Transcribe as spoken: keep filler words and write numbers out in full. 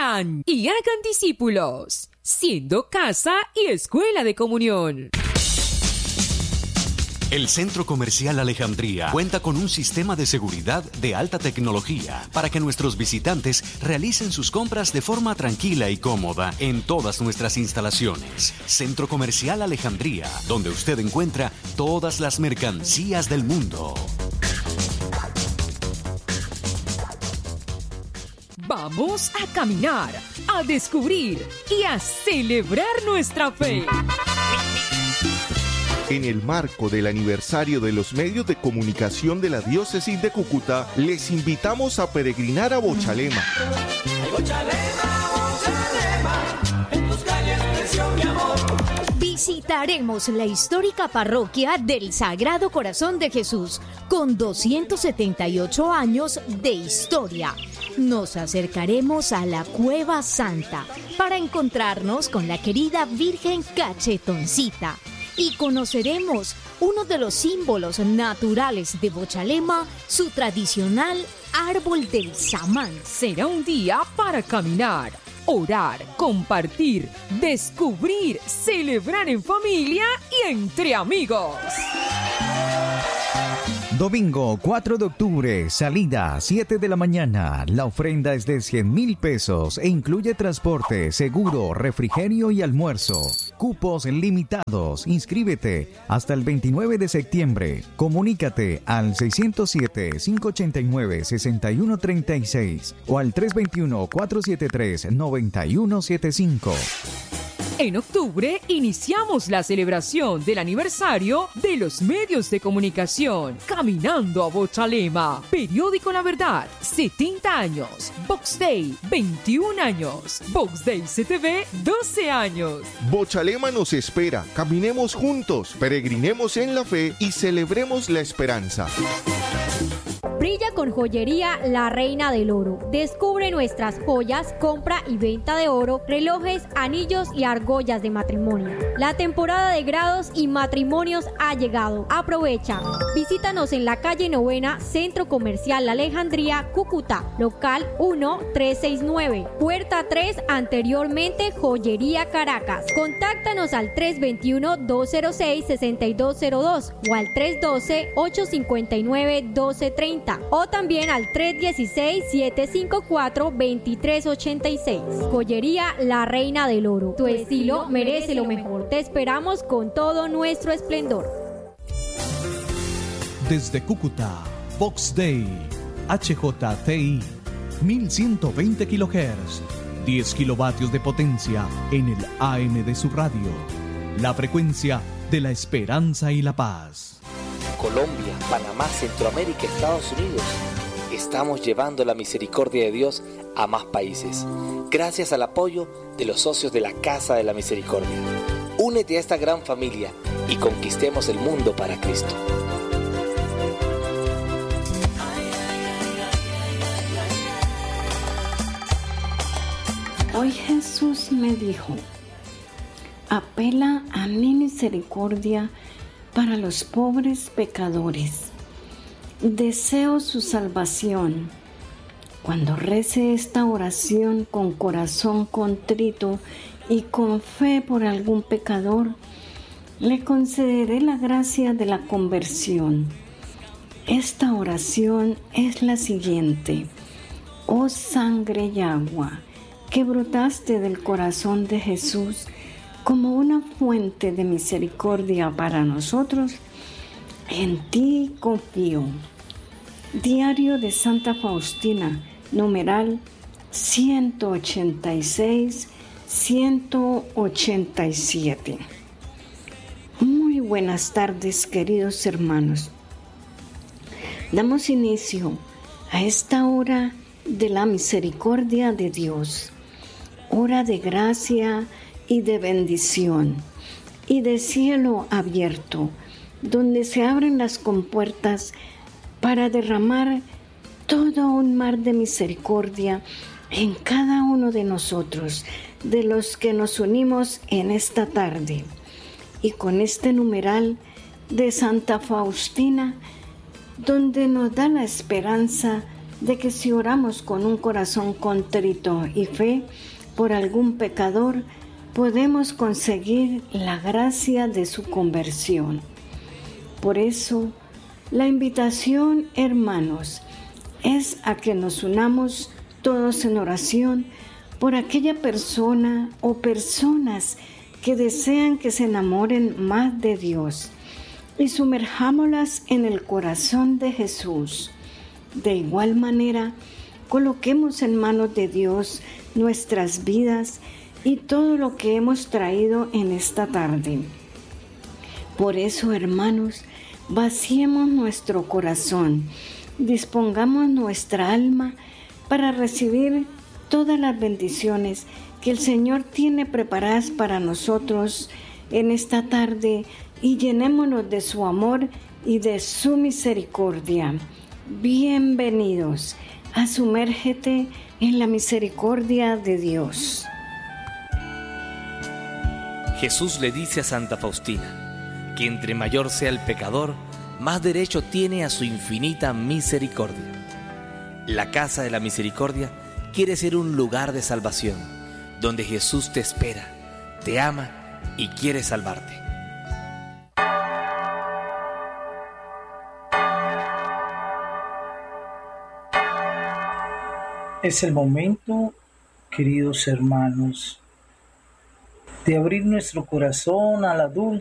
Vayan y hagan discípulos, siendo casa y escuela de comunión. El Centro Comercial Alejandría cuenta con un sistema de seguridad de alta tecnología para que nuestros visitantes realicen sus compras de forma tranquila y cómoda en todas nuestras instalaciones. Centro Comercial Alejandría, donde usted encuentra todas las mercancías del mundo. Vamos a caminar, a descubrir y a celebrar nuestra fe. En el marco del aniversario de los medios de comunicación de la Diócesis de Cúcuta, les invitamos a peregrinar a Bochalema. Ay, Bochalema, Bochalema, en tus calles creció mi amor. Visitaremos la histórica parroquia del Sagrado Corazón de Jesús, con doscientos setenta y ocho años de historia. Nos acercaremos a la Cueva Santa para encontrarnos con la querida Virgen Cachetoncita. Y conoceremos uno de los símbolos naturales de Bochalema, su tradicional árbol del samán. Será un día para caminar, orar, compartir, descubrir, celebrar en familia y entre amigos. Domingo cuatro de octubre, salida siete de la mañana. La ofrenda es de cien mil pesos e incluye transporte, seguro, refrigerio y almuerzo. Cupos limitados. Inscríbete hasta el veintinueve de septiembre. Comunícate al seiscientos siete, cinco ochenta y nueve, sesenta y uno treinta y seis o al tres veintiuno, cuatrocientos setenta y tres, noventa y uno setenta y cinco. En octubre iniciamos la celebración del aniversario de los medios de comunicación. Caminando a Bochalema. Periódico La Verdad, setenta años. Box Day, veintiún años. Box Day C T V, doce años. Bochalema nos espera. Caminemos juntos, peregrinemos en la fe y celebremos la esperanza. Brilla con Joyería La Reina del Oro. Descubre nuestras joyas, compra y venta de oro, relojes, anillos y argollas de matrimonio. La temporada de grados y matrimonios ha llegado. Aprovecha. Visítanos en la calle Novena, Centro Comercial Alejandría, Cúcuta, local uno tres seis nueve, puerta tres, anteriormente Joyería Caracas. Contáctanos al tres veintiuno, dos cero seis, sesenta y dos cero dos o al tres doce, ocho cincuenta y nueve, doce treinta. O también al tres dieciséis, siete cincuenta y cuatro, veintitrés ochenta y seis. Joyería La Reina del Oro. Tu estilo merece lo mejor. Te esperamos con todo nuestro esplendor. Desde Cúcuta, Box Day, H J T I, mil ciento veinte kilohertz, diez kilovatios de potencia en el A M de su radio. La frecuencia de la esperanza y la paz. Colombia, Panamá, Centroamérica, Estados Unidos. Estamos llevando la misericordia de Dios a más países, gracias al apoyo de los socios de la Casa de la Misericordia. Únete a esta gran familia y conquistemos el mundo para Cristo. Hoy Jesús me dijo: apela a mi misericordia para los pobres pecadores. Deseo su salvación. Cuando rece esta oración con corazón contrito y con fe por algún pecador, le concederé la gracia de la conversión. Esta oración es la siguiente: oh sangre y agua, que brotaste del corazón de Jesús como una fuente de misericordia para nosotros, en ti confío. Diario de Santa Faustina, numeral ciento ochenta y seis, ciento ochenta y siete. Muy buenas tardes, queridos hermanos. Damos inicio a esta hora de la misericordia de Dios, hora de gracia y de bendición y de cielo abierto, donde se abren las compuertas para derramar todo un mar de misericordia en cada uno de nosotros, de los que nos unimos en esta tarde. Y con este numeral de Santa Faustina, donde nos da la esperanza de que si oramos con un corazón contrito y fe por algún pecador, podemos conseguir la gracia de su conversión. Por eso, la invitación, hermanos, es a que nos unamos todos en oración por aquella persona o personas que desean que se enamoren más de Dios y sumerjámoslas en el corazón de Jesús. De igual manera, coloquemos en manos de Dios nuestras vidas y todo lo que hemos traído en esta tarde. Por eso, hermanos, vaciemos nuestro corazón, dispongamos nuestra alma para recibir todas las bendiciones que el Señor tiene preparadas para nosotros en esta tarde y llenémonos de su amor y de su misericordia. Bienvenidos a Sumérgete en la misericordia de Dios. Jesús le dice a Santa Faustina que entre mayor sea el pecador, más derecho tiene a su infinita misericordia. La casa de la misericordia quiere ser un lugar de salvación, donde Jesús te espera, te ama y quiere salvarte. Es el momento, queridos hermanos, de abrir nuestro corazón a la dulce